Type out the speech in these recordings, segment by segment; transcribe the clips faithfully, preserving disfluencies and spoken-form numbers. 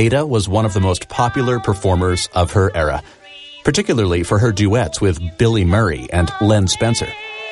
Ada was one of the most popular performers of her era, particularly for her duets with Billy Murray and Len Spencer.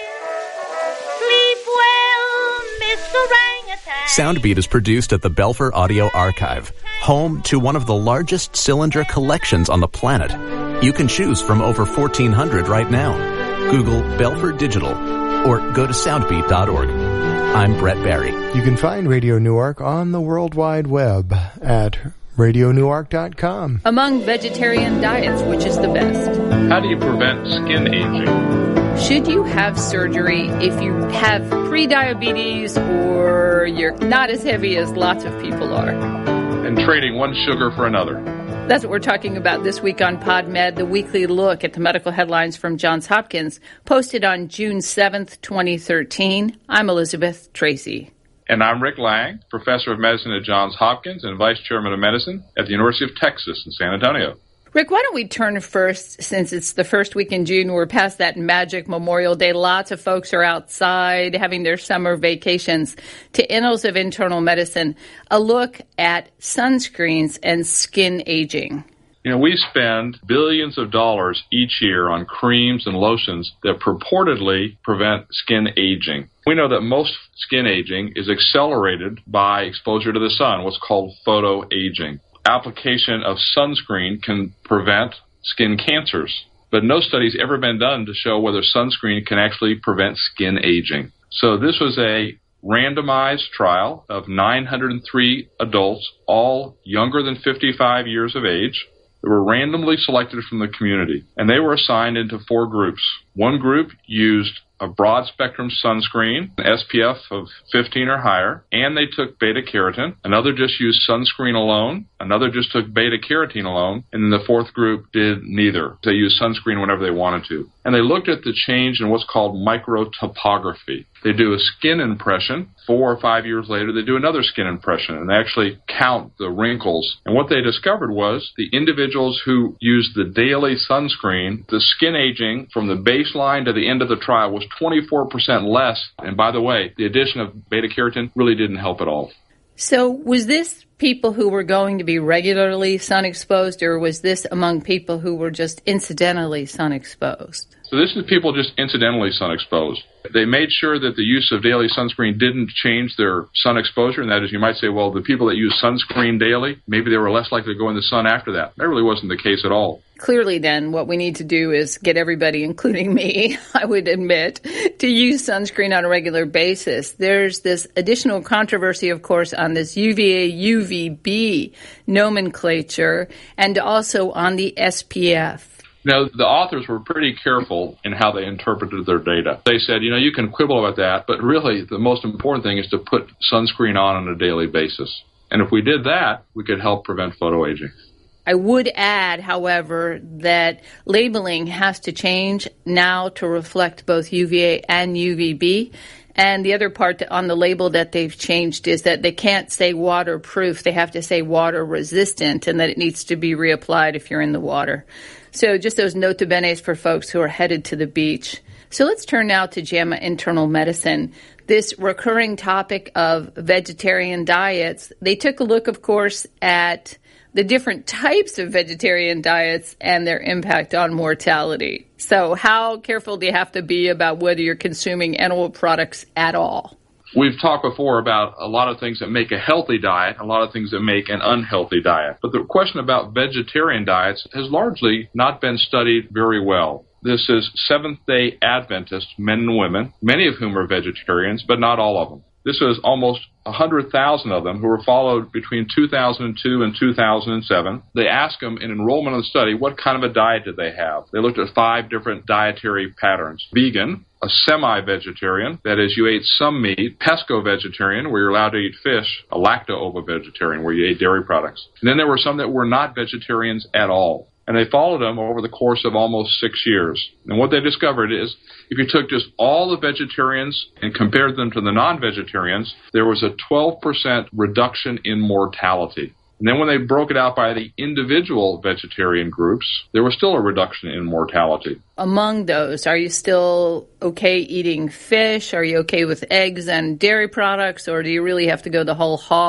Sleep well, Miss Orangutan. Soundbeat is produced at the Belfer Audio Archive, home to one of the largest cylinder collections on the planet. You can choose from over fourteen hundred right now. Google Belfer Digital or go to soundbeat dot org. I'm Brett Barry. You can find Radio Newark on the World Wide Web at radio newark dot com. Among vegetarian diets, which is the best? How do you prevent skin aging? Should you have surgery if you have pre-diabetes or you're not as heavy as lots of people are? And trading one sugar for another. That's what we're talking about this week on PodMed, the weekly look at the medical headlines from Johns Hopkins, posted on June seventh, twenty thirteen. I'm Elizabeth Tracy. And I'm Rick Lang, professor of medicine at Johns Hopkins and vice chairman of medicine at the University of Texas in San Antonio. Rick, why don't we turn first, since it's the first week in June, we're past that magic Memorial Day. Lots of folks are outside having their summer vacations, to Annals of Internal Medicine, a look at sunscreens and skin aging. You know, we spend billions of dollars each year on creams and lotions that purportedly prevent skin aging. We know that most skin aging is accelerated by exposure to the sun, what's called photoaging. Application of sunscreen can prevent skin cancers, but no study's ever been done to show whether sunscreen can actually prevent skin aging. So this was a randomized trial of nine hundred three adults, all younger than fifty-five years of age. They were randomly selected from the community, and they were assigned into four groups. One group used a broad-spectrum sunscreen, an S P F of fifteen or higher, and they took beta-carotene. Another just used sunscreen alone. Another just took beta-carotene alone. And then the fourth group did neither. They used sunscreen whenever they wanted to. And they looked at the change in what's called microtopography. They do a skin impression. Four or five years later, they do another skin impression, and they actually count the wrinkles. And what they discovered was the individuals who used the daily sunscreen, the skin aging from the baseline to the end of the trial was twenty-four percent less. And by the way, the addition of beta-carotene really didn't help at all. So was this people who were going to be regularly sun-exposed, or was this among people who were just incidentally sun-exposed? So this is people just incidentally sun-exposed. They made sure that the use of daily sunscreen didn't change their sun exposure, and that is, you might say, well, the people that use sunscreen daily, maybe they were less likely to go in the sun after that. That really wasn't the case at all. Clearly, then, what we need to do is get everybody, including me, I would admit, to use sunscreen on a regular basis. There's this additional controversy, of course, on this U V A U V B nomenclature and also on the S P F. Now, the authors were pretty careful in how they interpreted their data. They said, you know, you can quibble about that, but really the most important thing is to put sunscreen on on a daily basis. And if we did that, we could help prevent photoaging. I would add, however, that labeling has to change now to reflect both U V A and U V B. And the other part on the label that they've changed is that they can't say waterproof. They have to say water resistant, and that it needs to be reapplied if you're in the water. So just those nota benes for folks who are headed to the beach. So let's turn now to JAMA Internal Medicine. This recurring topic of vegetarian diets. They took a look, of course, at the different types of vegetarian diets and their impact on mortality. So how careful do you have to be about whether you're consuming animal products at all? We've talked before about a lot of things that make a healthy diet, a lot of things that make an unhealthy diet. But the question about vegetarian diets has largely not been studied very well. This is Seventh-day Adventists, men and women, many of whom are vegetarians, but not all of them. This was almost one hundred thousand of them who were followed between two thousand two and two thousand seven. They asked them in enrollment of the study what kind of a diet did they have. They looked at five different dietary patterns. Vegan, a semi-vegetarian, that is, you ate some meat, pesco-vegetarian, where you're allowed to eat fish, a lacto-ovo-vegetarian, where you ate dairy products. And then there were some that were not vegetarians at all. And they followed them over the course of almost six years. And what they discovered is if you took just all the vegetarians and compared them to the non-vegetarians, there was a twelve percent reduction in mortality. And then when they broke it out by the individual vegetarian groups, there was still a reduction in mortality. Among those, are you still okay eating fish? Are you okay with eggs and dairy products? Or do you really have to go the whole hog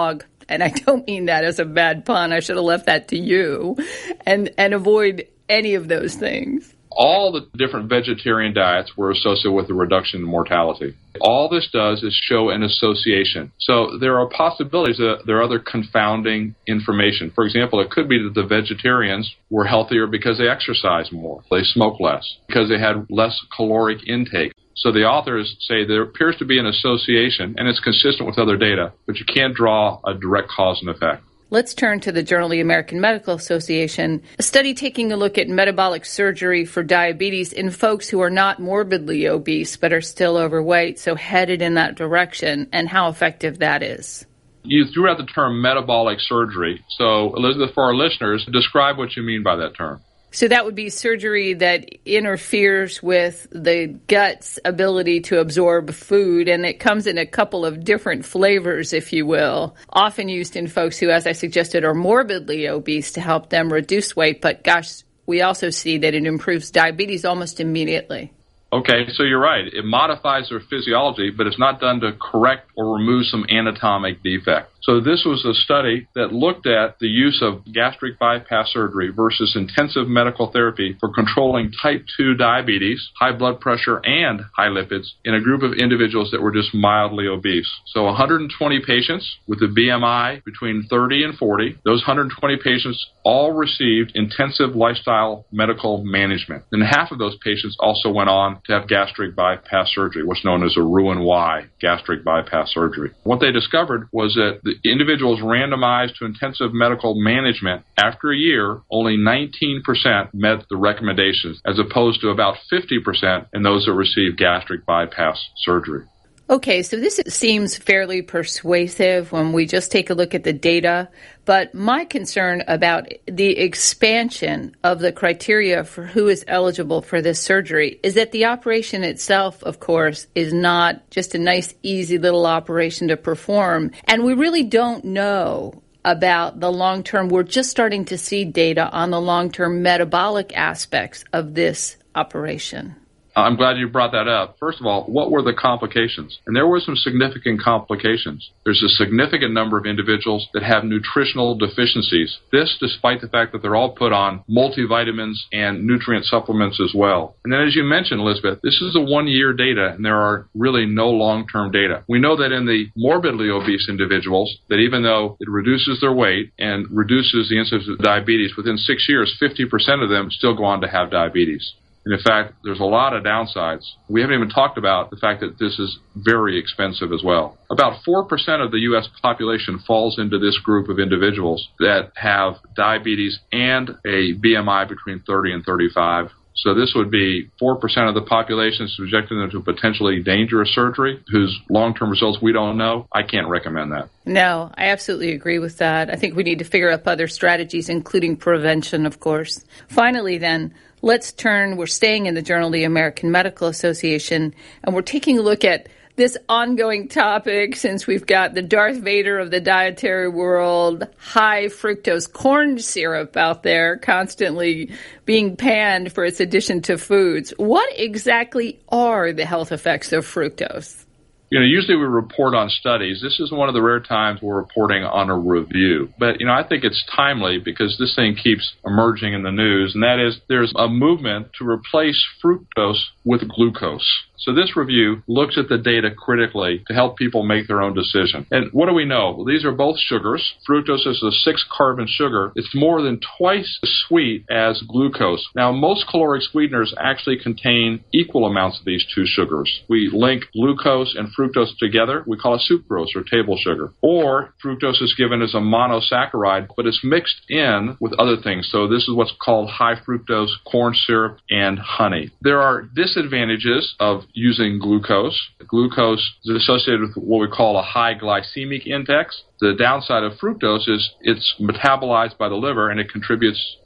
and I don't mean that as a bad pun, I should have left that to you, and, and avoid any of those things. All the different vegetarian diets were associated with a reduction in mortality. All this does is show an association. So there are possibilities that there are other confounding information. For example, it could be that the vegetarians were healthier because they exercise more, they smoke less, because they had less caloric intake. So the authors say there appears to be an association, and it's consistent with other data, but you can't draw a direct cause and effect. Let's turn to the Journal of the American Medical Association, a study taking a look at metabolic surgery for diabetes in folks who are not morbidly obese but are still overweight, so headed in that direction, and how effective that is. You threw out the term metabolic surgery. So, Elizabeth, for our listeners, describe what you mean by that term. So that would be surgery that interferes with the gut's ability to absorb food, and it comes in a couple of different flavors, if you will, often used in folks who, as I suggested, are morbidly obese to help them reduce weight. But gosh, we also see that it improves diabetes almost immediately. Okay, so you're right. It modifies their physiology, but it's not done to correct or remove some anatomic defect. So this was a study that looked at the use of gastric bypass surgery versus intensive medical therapy for controlling type two diabetes, high blood pressure, and high lipids in a group of individuals that were just mildly obese. So one hundred twenty patients with a B M I between thirty and forty. Those one hundred twenty patients all received intensive lifestyle medical management. And half of those patients also went on to have gastric bypass surgery, what's known as a Roux-en-Y gastric bypass surgery. What they discovered was that the individuals randomized to intensive medical management, after a year, only nineteen percent met the recommendations, as opposed to about fifty percent in those that received gastric bypass surgery. Okay, so this seems fairly persuasive when we just take a look at the data, but my concern about the expansion of the criteria for who is eligible for this surgery is that the operation itself, of course, is not just a nice, easy little operation to perform, and we really don't know about the long-term. We're just starting to see data on the long-term metabolic aspects of this operation. I'm glad you brought that up. First of all, what were the complications? And there were some significant complications. There's a significant number of individuals that have nutritional deficiencies. This despite the fact that they're all put on multivitamins and nutrient supplements as well. And then as you mentioned, Elizabeth, this is a one-year data, and there are really no long-term data. We know that in the morbidly obese individuals, that even though it reduces their weight and reduces the incidence of diabetes, within six years, fifty percent of them still go on to have diabetes. And in fact, there's a lot of downsides. We haven't even talked about the fact that this is very expensive as well. About four percent of the U S population falls into this group of individuals that have diabetes and a B M I between thirty and thirty-five. So this would be four percent of the population, subjecting them to potentially dangerous surgery, whose long-term results we don't know. I can't recommend that. No, I absolutely agree with that. I think we need to figure out other strategies, including prevention, of course. Finally, then, let's turn, we're staying in the Journal of the American Medical Association, and we're taking a look at this ongoing topic since we've got the Darth Vader of the dietary world, high fructose corn syrup out there constantly being panned for its addition to foods. What exactly are the health effects of fructose? You know, usually we report on studies. This is one of the rare times we're reporting on a review. But, you know, I think it's timely because this thing keeps emerging in the news, and that is there's a movement to replace fructose with glucose. So this review looks at the data critically to help people make their own decision. And what do we know? Well, these are both sugars. Fructose is a six-carbon sugar. It's more than twice as sweet as glucose. Now, most caloric sweeteners actually contain equal amounts of these two sugars. We link glucose and fructose together. We call it sucrose or table sugar. Or fructose is given as a monosaccharide, but it's mixed in with other things. So this is what's called high fructose corn syrup and honey. There are disadvantages of using glucose. Glucose is associated with what we call a high glycemic index. The downside of fructose is it's metabolized by the liver and it contributes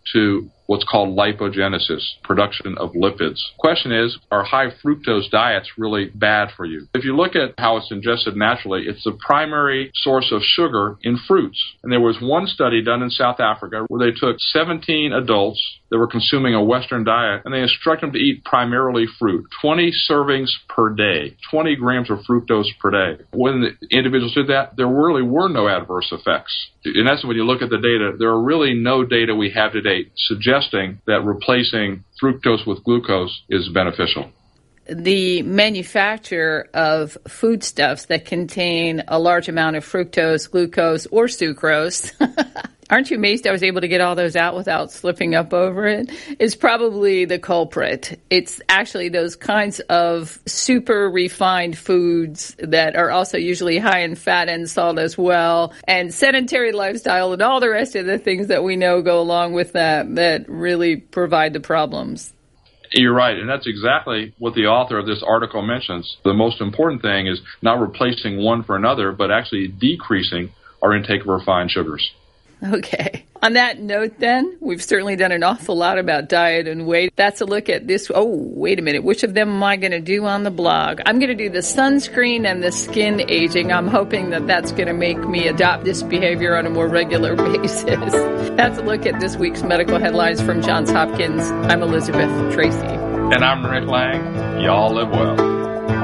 to what's called lipogenesis, production of lipids. Question is, are high fructose diets really bad for you? If you look at how it's ingested naturally, it's the primary source of sugar in fruits. And there was one study done in South Africa where they took seventeen adults that were consuming a Western diet, and they instructed them to eat primarily fruit, twenty servings per day, twenty grams of fructose per day. When the individuals did that, there really were no adverse effects. In essence, when you look at the data, there are really no data we have to date suggesting that replacing fructose with glucose is beneficial. The manufacture of foodstuffs that contain a large amount of fructose, glucose, or sucrose, aren't you amazed I was able to get all those out without slipping up over it? Is probably the culprit. It's actually those kinds of super refined foods that are also usually high in fat and salt as well, and sedentary lifestyle and all the rest of the things that we know go along with that that really provide the problems. You're right, and that's exactly what the author of this article mentions. The most important thing is not replacing one for another, but actually decreasing our intake of refined sugars. Okay. On that note, then, we've certainly done an awful lot about diet and weight. That's a look at this. Oh, wait a minute. Which of them am I going to do on the blog? I'm going to do the sunscreen and the skin aging. I'm hoping that that's going to make me adopt this behavior on a more regular basis. That's a look at this week's medical headlines from Johns Hopkins. I'm Elizabeth Tracy. And I'm Rick Lang. Y'all live well.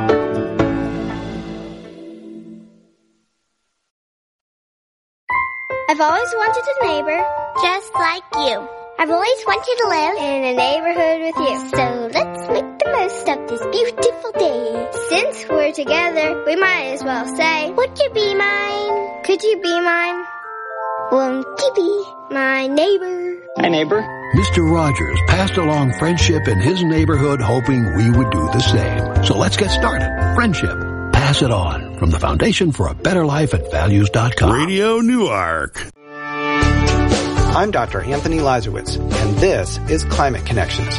I've always wanted a neighbor just like you. I've always wanted to live in a neighborhood with you. So let's make the most of this beautiful day. Since we're together, we might as well say, would you be mine? Could you be mine? Won't you be my neighbor? Hi, neighbor. Mister Rogers passed along friendship in his neighborhood, hoping we would do the same. So let's get started. Friendship. Pass it on from the Foundation for a Better Life at values dot com. Radio Newark. I'm Doctor Anthony Lazowitz, and this is Climate Connections.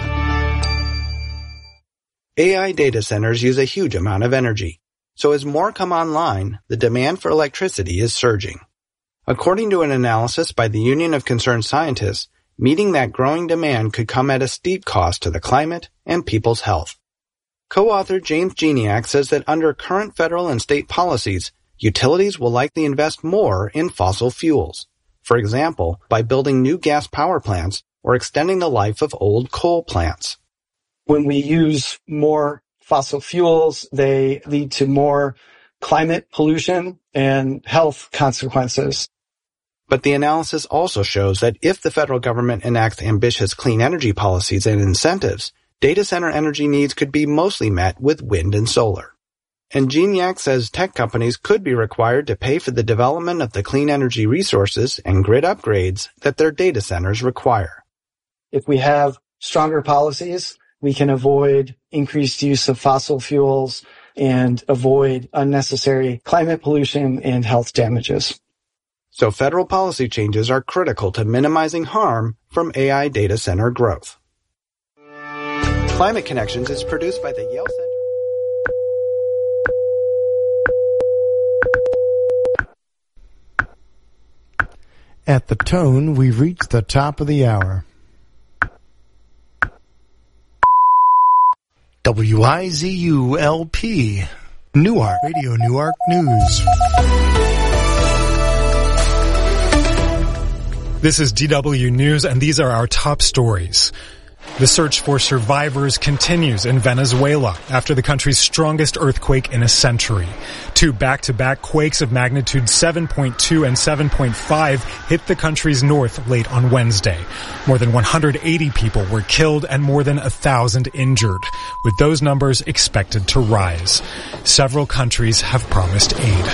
A I data centers use a huge amount of energy. So as more come online, the demand for electricity is surging. According to an analysis by the Union of Concerned Scientists, meeting that growing demand could come at a steep cost to the climate and people's health. Co-author James Geniak says that under current federal and state policies, utilities will likely invest more in fossil fuels. For example, by building new gas power plants or extending the life of old coal plants. When we use more fossil fuels, they lead to more climate pollution and health consequences. But the analysis also shows that if the federal government enacts ambitious clean energy policies and incentives, data center energy needs could be mostly met with wind and solar. And Geniak says tech companies could be required to pay for the development of the clean energy resources and grid upgrades that their data centers require. If we have stronger policies, we can avoid increased use of fossil fuels and avoid unnecessary climate pollution and health damages. So federal policy changes are critical to minimizing harm from A I data center growth. Climate Connections is produced by the Yale Center. At the tone, we've reached the top of the hour. W I Z U L P, Newark, Radio Newark News. This is D W News, and these are our top stories. The search for survivors continues in Venezuela after the country's strongest earthquake in a century. Two back-to-back quakes of magnitude seven point two and seven point five hit the country's north late on Wednesday. More than one hundred eighty people were killed and more than one thousand injured, with those numbers expected to rise. Several countries have promised aid.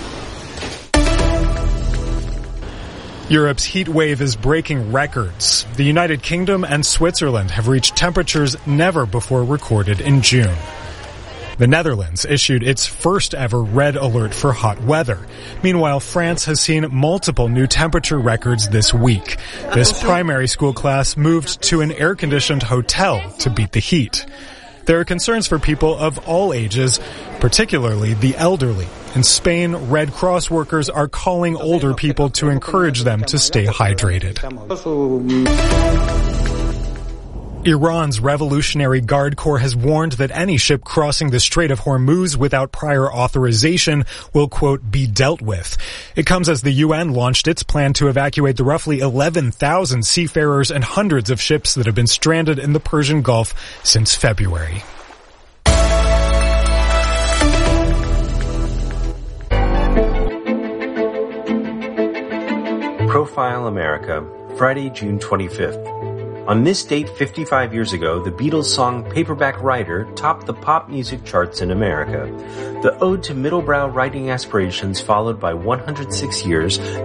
Europe's heat wave is breaking records. The United Kingdom and Switzerland have reached temperatures never before recorded in June. The Netherlands issued its first ever red alert for hot weather. Meanwhile, France has seen multiple new temperature records this week. This primary school class moved to an air-conditioned hotel to beat the heat. There are concerns for people of all ages, particularly the elderly. In Spain, Red Cross workers are calling older people to encourage them to stay hydrated. Iran's Revolutionary Guard Corps has warned that any ship crossing the Strait of Hormuz without prior authorization will, quote, be dealt with. It comes as the U N launched its plan to evacuate the roughly eleven thousand seafarers and hundreds of ships that have been stranded in the Persian Gulf since February. Profile America, Friday, June twenty-fifth. On this date fifty-five years ago, the Beatles' song Paperback Writer topped the pop music charts in America. The ode to middlebrow writing aspirations followed by one hundred six years